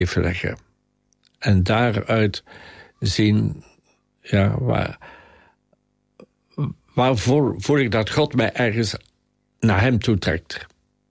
even leggen. En daaruit zien, ja, waarvoor voel ik dat God mij ergens naar hem toe trekt.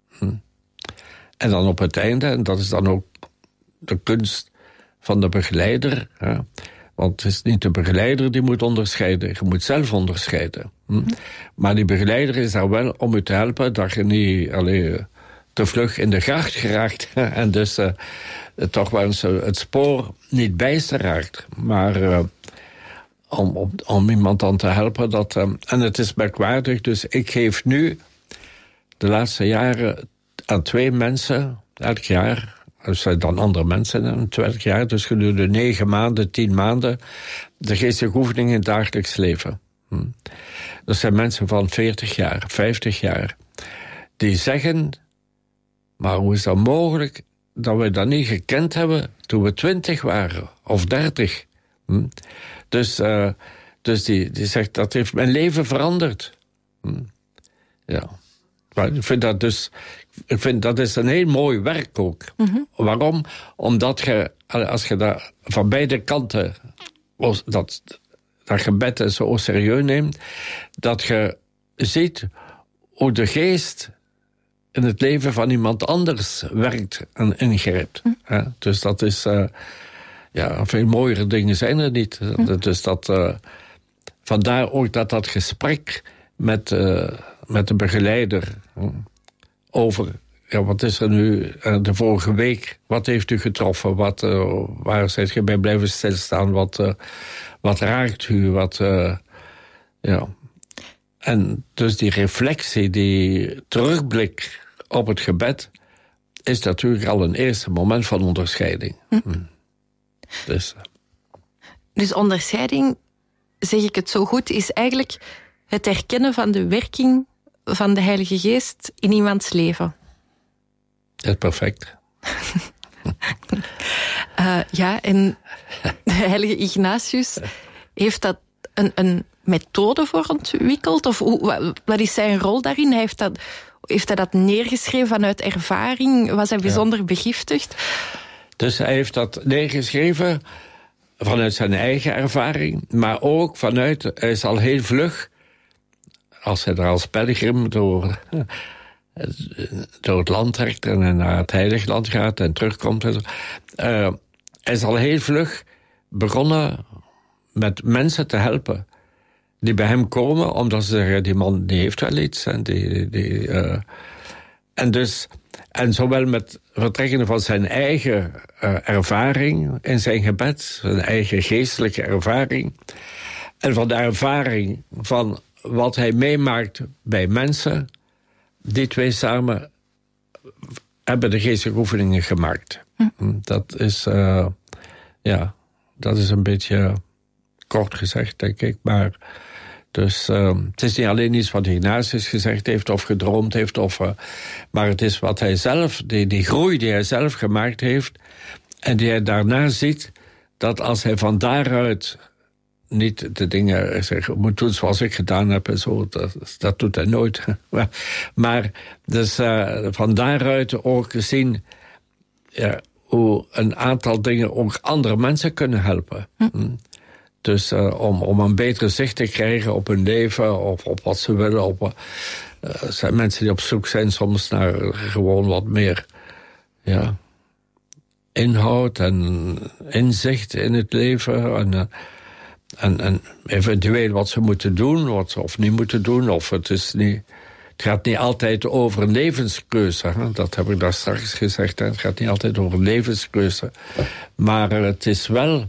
En dan op het einde, en dat is dan ook de kunst van de begeleider. Ja. Want het is niet de begeleider die moet onderscheiden. Je moet zelf onderscheiden. Maar die begeleider is daar wel om u te helpen dat je niet te vlug in de gracht geraakt. En dus toch wel eens het spoor niet bijster raakt. Maar om iemand dan te helpen. En het is merkwaardig. Dus ik geef nu de laatste jaren aan 2 mensen elk jaar. Dat zijn dan andere mensen in 20 jaar. Dus gedurende 9 maanden, 10 maanden. De geestelijke oefening in het dagelijks leven. Dat zijn mensen van 40 jaar, 50 jaar. Die zeggen, maar hoe is dat mogelijk dat we dat niet gekend hebben toen we 20 waren of 30? Dus die zegt, dat heeft mijn leven veranderd. Ja. Maar ik vind dat is een heel mooi werk ook. Waarom? Omdat als je dat van beide kanten dat gebed zo serieus neemt, dat je ziet hoe de geest in het leven van iemand anders werkt en ingrijpt. Dus dat is veel mooiere dingen zijn er niet. Dus vandaar ook dat gesprek met de begeleider over, wat is er nu de vorige week, wat heeft u getroffen, waar zijt je bij blijven stilstaan, wat raakt u, En dus die reflectie, die terugblik op het gebed, is natuurlijk al een eerste moment van onderscheiding. Dus onderscheiding, zeg ik het zo goed, is eigenlijk het erkennen van de werking van de Heilige Geest in iemands leven. Dat is perfect. En de Heilige Ignatius heeft dat een methode voor ontwikkeld? Of wat is zijn rol daarin? Heeft hij dat neergeschreven vanuit ervaring? Was hij bijzonder begiftigd? Dus hij heeft dat neergeschreven vanuit zijn eigen ervaring, maar ook hij is al heel vlug, als hij er als pelgrim door het land trekt en naar het Heilige Land gaat en terugkomt. Hij is al heel vlug begonnen met mensen te helpen die bij hem komen, omdat ze zeggen, die man die heeft wel iets. En zowel met vertrekkende van zijn eigen ervaring in zijn gebed, zijn eigen geestelijke ervaring, en van de ervaring van wat hij meemaakt bij mensen, die 2 samen hebben de geestelijke oefeningen gemaakt. Dat is een beetje kort gezegd, denk ik. Maar dus het is niet alleen iets wat Ignatius gezegd heeft of gedroomd heeft, maar het is wat hij zelf, die groei die hij zelf gemaakt heeft, en die hij daarna ziet, dat als hij van daaruit niet de dingen moet doen zoals ik gedaan heb en zo, dat doet hij nooit. Maar dus van daaruit ook zien hoe een aantal dingen ook andere mensen kunnen helpen. Dus om een betere zicht te krijgen op hun leven of op wat ze willen. Er zijn mensen die op zoek zijn soms naar gewoon wat meer inhoud en inzicht in het leven. En eventueel wat ze moeten doen, wat ze of niet moeten doen. Of het gaat niet altijd over een levenskeuze. Hè? Dat heb ik daar straks gezegd. Hè? Het gaat niet altijd over een levenskeuze. Maar het is wel,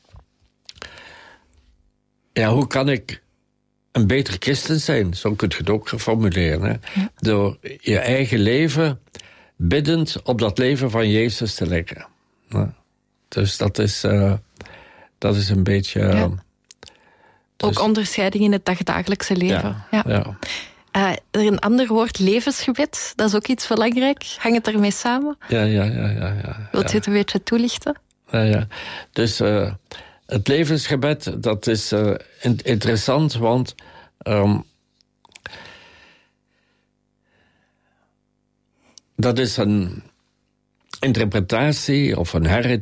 hoe kan ik een beter christen zijn? Zo kun je het ook formuleren. Hè? Ja. Door je eigen leven biddend op dat leven van Jezus te leggen. Dus dat is een beetje. Ja. Ook onderscheiding in het dagdagelijkse leven. Ja. Er een ander woord, levensgebed, dat is ook iets belangrijk. Hangt het ermee samen? Ja. Wilt u het een beetje toelichten? Ja. Dus het levensgebed, dat is interessant, want dat is interpretatie of een